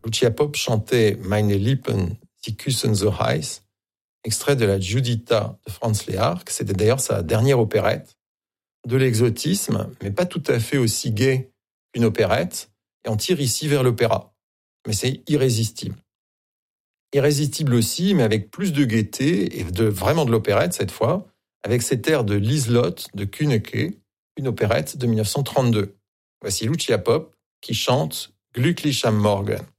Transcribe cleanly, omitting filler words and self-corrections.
Lucia Pope chantait Meine Lippen, sie küssen so heiß, extrait de la Giuditta de Franz Lehár, c'était d'ailleurs sa dernière opérette, de l'exotisme, mais pas tout à fait aussi gai qu'une opérette, et on tire ici vers l'opéra. Mais c'est irrésistible. Irrésistible aussi, mais avec plus de gaieté, et vraiment de l'opérette cette fois, avec cet air de Liselotte de Künneke, une opérette de 1932. Voici Lucia Pope qui chante Glücklich am Morgen.